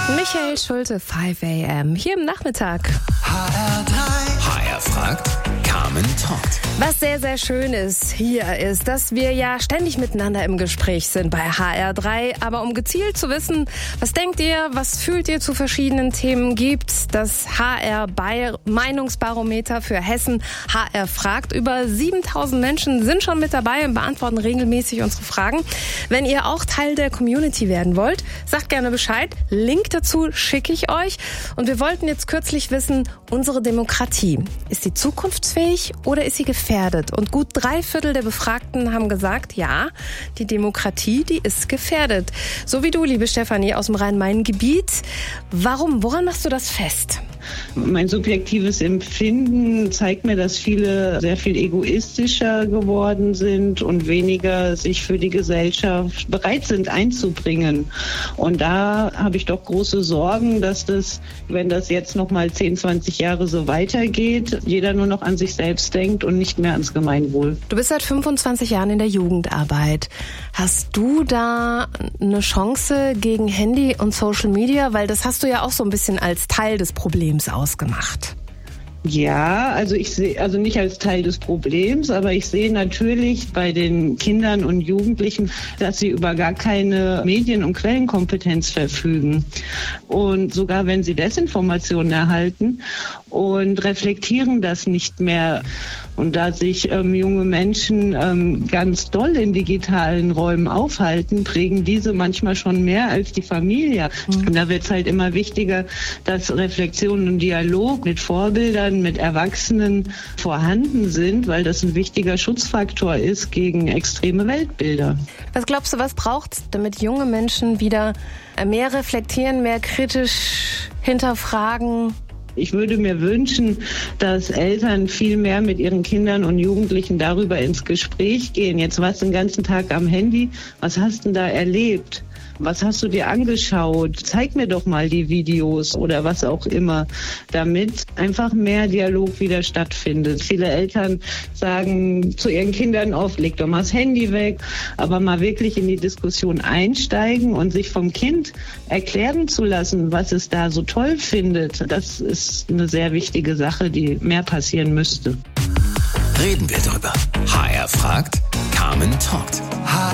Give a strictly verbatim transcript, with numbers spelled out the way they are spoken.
Michael Schulte, fünf a m hier im Nachmittag. H R drei. H R fragt, Carmen talkt. Was sehr, sehr schön ist hier ist, dass wir ja ständig miteinander im Gespräch sind bei H R drei. Aber um gezielt zu wissen, was denkt ihr, was fühlt ihr zu verschiedenen Themen, gibt das H R-Meinungsbarometer für Hessen. H R fragt. Über siebentausend Menschen sind schon mit dabei und beantworten regelmäßig unsere Fragen. Wenn ihr auch Teil der Community werden wollt, sagt gerne Bescheid. Link dazu schicke ich euch. Und wir wollten jetzt kürzlich wissen, unsere Demokratie, ist sie zukunftsfähig oder ist sie gefährdet? Und gut drei Viertel der Befragten haben gesagt, ja, die Demokratie, die ist gefährdet. So wie du, liebe Stefanie, aus dem Rhein-Main-Gebiet. Warum? Woran machst du das fest? Mein subjektives Empfinden zeigt mir, dass viele sehr viel egoistischer geworden sind und weniger sich für die Gesellschaft bereit sind einzubringen. Und da habe ich doch große Sorgen, dass das, wenn das jetzt noch mal zehn, zwanzig Jahre so weitergeht, jeder nur noch an sich selbst denkt und nicht mehr ans Gemeinwohl. Du bist seit fünfundzwanzig Jahren in der Jugendarbeit. Hast du da eine Chance gegen Handy und Social Media? Weil das hast du ja auch so ein bisschen als Teil des Problems ausgemacht. Ja, also ich sehe, also nicht als Teil des Problems, aber ich sehe natürlich bei den Kindern und Jugendlichen, dass sie über gar keine Medien- und Quellenkompetenz verfügen. Und sogar wenn sie Desinformationen erhalten und reflektieren das nicht mehr. Und da sich ähm, junge Menschen ähm, ganz doll in digitalen Räumen aufhalten, prägen diese manchmal schon mehr als die Familie. Mhm. Und da wird es halt immer wichtiger, dass Reflexion und Dialog mit Vorbildern, mit Erwachsenen vorhanden sind, weil das ein wichtiger Schutzfaktor ist gegen extreme Weltbilder. Was glaubst du, was braucht's, damit junge Menschen wieder mehr reflektieren, mehr kritisch hinterfragen? Ich würde mir wünschen, dass Eltern viel mehr mit ihren Kindern und Jugendlichen darüber ins Gespräch gehen. Jetzt warst du den ganzen Tag am Handy. Was hast du denn da erlebt? Was hast du dir angeschaut? Zeig mir doch mal die Videos oder was auch immer, damit einfach mehr Dialog wieder stattfindet. Viele Eltern sagen zu ihren Kindern oft, leg doch mal das Handy weg, aber mal wirklich in die Diskussion einsteigen und sich vom Kind erklären zu lassen, was es da so toll findet. Das ist eine sehr wichtige Sache, die mehr passieren müsste. Reden wir drüber. H R fragt, Carmen talkt. H